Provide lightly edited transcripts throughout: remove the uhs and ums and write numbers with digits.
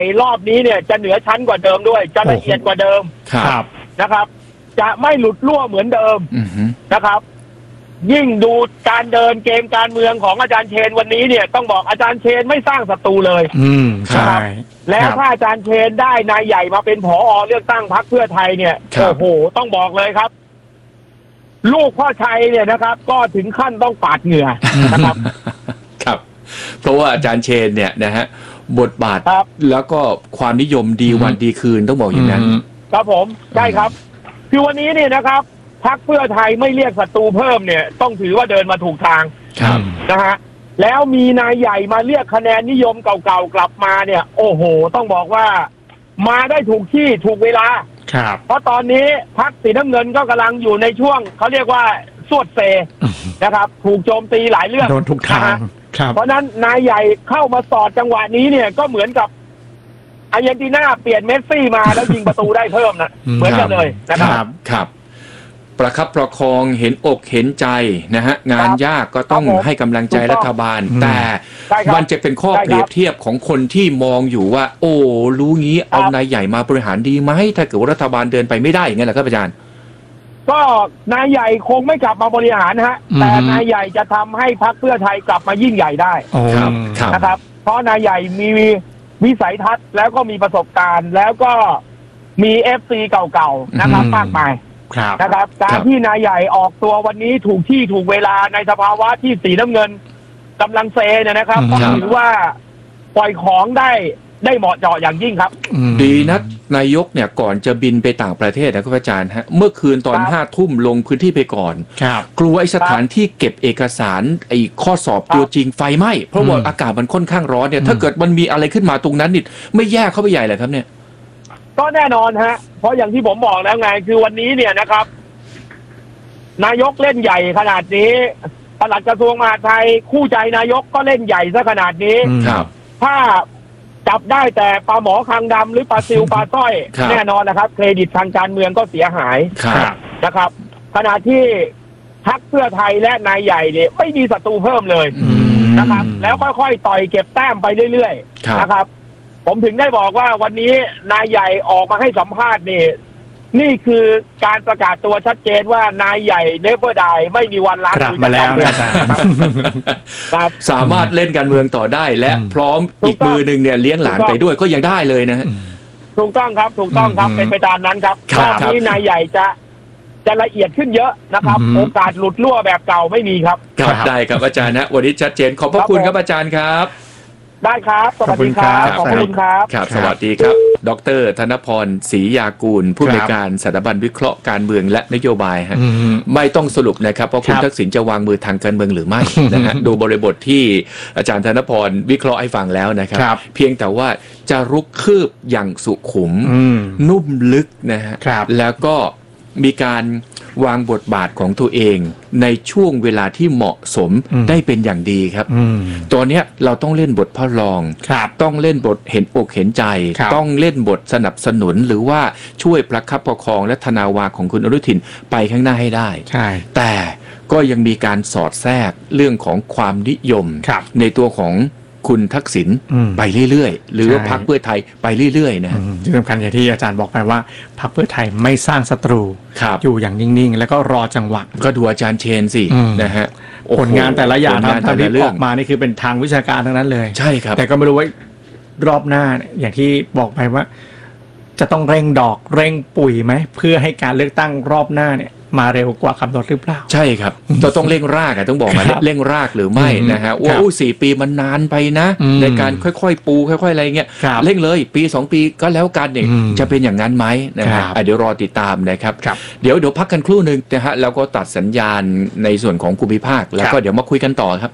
รอบนี้เนี่ยจะเหนือชั้นกว่าเดิมด้วยจะละเอียดกว่าเดิมครับนะครับจะไม่หลุดรั่วเหมือนเดิมนะครับยิ่งดูการเดินเกมการเมืองของอาจารย์เชนวันนี้เนี่ยต้องบอกอาจารย์เชนไม่สร้างศัตรูเลยใช่แล้วถ้าอาจารย์เชนได้นายใหญ่มาเป็นผอ.เลือกตั้งพรรคเพื่อไทยเนี่ยโอ้โหต้องบอกเลยครับลูกพ่อชัยเนี่ยนะครับก็ถึงขั้นต้องปาดเหงื่อนะครับครับเพราะว่าอาจารย์เชนเนี่ยนะฮะบทบาทแล้วก็ความนิยมดีวันดีคืนต้องบอกอย่างนั้นครับผมใช่ครับคือวันนี้เนี่ยนะครับพรรคเพื่อไทยไม่เรียกศัตรูเพิ่มเนี่ยต้องถือว่าเดินมาถูกทางนะฮะแล้วมีนายใหญ่มาเรียกคะแนนนิยมเก่าๆกลับมาเนี่ยโอ้โหต้องบอกว่ามาได้ถูกที่ถูกเวลาเพราะตอนนี้พรรคสีน้ำเงินก็กำลังอยู่ในช่วงเขาเรียกว่าสวดเซนะครับถูกโจมตีหลายเรื่องโดนทุกทางเพราะนั้นนายใหญ่เข้ามาสอดจังหวะนี้เนี่ยก็เหมือนกับอาร์เจนตินาเปลี่ยนเมสซี่มาแล้วยิงประตูได้เพิ่มนะเหมือนกันเลยนะครับครับประคับประคองเห็นอกเห็นใจนะฮะงานยากก็ต้องให้กำลังใจรัฐบาลแต่มันจะเป็นข้อเปรียบเทียบของคนที่มองอยู่ว่าโอ้รู้งี้เอานายใหญ่มาบริหารดีไหมถ้าเกิดว่ารัฐบาลเดินไปไม่ได้อย่างเงี้ยแหละครับอาจารย์ก็นายใหญ่คงไม่กลับมาบริหารฮะแต่นายใหญ่จะทำให้พรรคเพื่อไทยกลับมายิ่งใหญ่ได้นะครับเพราะนายใหญ่มีวิสัยทัศน์แล้วก็มีประสบการณ์แล้วก็มี FC เก่าๆนะครับมากมายนะครับการที่นายใหญ่ออกตัววันนี้ถูกที่ถูกเวลาในสภาวะที่สีน้ำเงินกำลังเซเนี่ยนะครับก็ถือว่าปล่อยของได้เหมาะเจาะอย่างยิ่งครับดีนะนายกเนี่ยก่อนจะบินไปต่างประเทศนะครับอาจารย์ฮะเมื่อคืนตอน5 ทุ่มลงพื้นที่ไปก่อนกลัวไอ้สถานที่เก็บเอกสารไอ้ข้อสอบตัวจริงไฟไหม้เพราะว่าอากาศมันค่อนข้างร้อนเนี่ยถ้าเกิดมันมีอะไรขึ้นมาตรงนั้นนี่ไม่แย่เข้าไปใหญ่เลยครับเนี่ยก็แน่นอนฮะเพราะอย่างที่ผมบอกแล้วไงคือวันนี้เนี่ยนะครับนายกเล่นใหญ่ขนาดนี้ปลัดกระทรวงมหาดไทยคู่ใจนายกก็เล่นใหญ่ซะขนาดนี้ถ้าจับได้แต่ปลาหมอคางดำหรือปลาซิวปลาสร้อยแน่นอนนะครับเครดิตทางการเมืองก็เสียหายนะครับขณะที่พรรคเพื่อไทยและนายใหญ่เนี่ยไม่มีศัตรูเพิ่มเลยนะครับแล้วค่อยๆต่อยเก็บแต้มไปเรื่อยๆนะครับผมถึงได้บอกว่าวันนี้นายใหญ่ออกมาให้สัมภาษณ์นี่คือการประกาศตัวชัดเจนว่านายใหญ่เนเวอร์ไดไม่มีวันล้างมือมาแล้วครับสามารถเล่นการเมืองต่อได้และพร้อมอีกมือหนึ่งเนี่ยเลี้ยงหลานไปด้วยก็ยังได้เลยนะถูกต้องครับเป็นไปตามนั้นครับรอบนี้นายใหญ่จะละเอียดขึ้นเยอะนะครับโอกาสหลุดรั่วแบบเก่าไม่มีครับครับได้ครับอาจารย์นะวันนี้ชัดเจนขอบพระคุณครับอาจารย์ครับได้ครับสวัสดีครับขอบคุณครับครับสวัสดีครับดร.ธนพรศรียากูลผู้อำนวยการสถาบันวิเคราะห์การเมืองและนโยบายฮะไม่ต้องสรุปนะครับว่าคุณทักษิณจะวางมือทางการเมืองหรือไม่นะฮะดูบริบทที่อาจารย์ธนพรวิเคราะห์ให้ฟังแล้วนะครับเพียงแต่ว่าจะรุกคืบอย่างสุขุมนุ่มลึกนะฮะแล้วก็มีการวางบทบาทของตัวเองในช่วงเวลาที่เหมาะสมได้เป็นอย่างดีครับตัวเนี้ยเราต้องเล่นบทพ่อรองต้องเล่นบทเห็นอกเห็นใจต้องเล่นบทสนับสนุนหรือว่าช่วยประคับประคองและธนาวาของคุณอนุทินไปข้างหน้าให้ได้แต่ก็ยังมีการสอดแทรกเรื่องของความนิยมในตัวของคุณทักษิณไปเรื่อยๆหรือว่าพรรคเพื่อไทยไปเรื่อยๆนะที่สำคัญอย่างที่อาจารย์บอกไปว่าพรรคเพื่อไทยไม่สร้างศัตรูอยู่อย่างนิ่งๆแล้วก็รอจังหวะก็ดูอาจารย์เชนสินะฮะผลงานแต่ละอย่างทำที่ออกมานี่คือเป็นทางวิชาการทั้งนั้นเลยใช่ครับแต่ก็ไม่รู้ว่ารอบหน้าอย่างที่บอกไปว่าจะต้องเร่งดอกเร่งปุ๋ยไหมเพื่อให้การเลือกตั้งรอบหน้าเนี่ยมาเร็วกว่าคำนวณหรือเปล่าใช่ครับต้องเร่งรากต้องบอกมาเร่งรากหรือไม่นะฮะว่า4 ปีมันนานไปนะในการค่อยๆปูค่อยๆอะไรเงี้ยเร่งเลยปี2 ปีก็แล้วกันเนี่ยจะเป็นอย่างนั้นไหมนะฮะเดี๋ยวรอติดตามนะครับเดี๋ยวพักกันครู่นึงนะฮะแล้วก็ตัดสัญญาณในส่วนของภูมิภาคแล้วก็เดี๋ยวมาคุยกันต่อครับ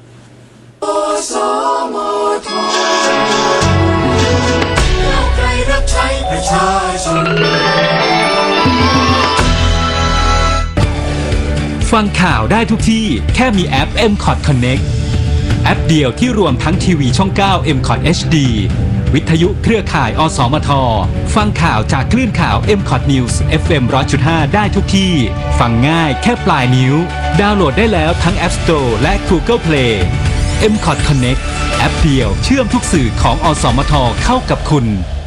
ฟังข่าวได้ทุกที่แค่มีแอป MCOT Connect แอปเดียวที่รวมทั้งทีวีช่อง 9 MCOT HD วิทยุเครือข่ายอสมทฟังข่าวจากคลื่นข่าว MCOT News FM 100.5 ได้ทุกที่ฟังง่ายแค่ปลายนิ้วดาวน์โหลดได้แล้วทั้ง App Store และ Google Play M Connect แอปเดียวเชื่อมทุกสื่อของอสมทเข้ากับคุณ